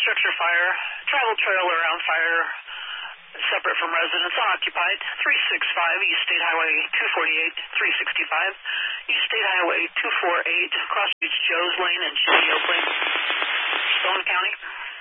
structure fire, travel trailer around fire, separate from residence, unoccupied, 365 East State Highway 248, 365 East State Highway 248, Crossroads Joe's Lane and Chili Oak Lane, Stone County.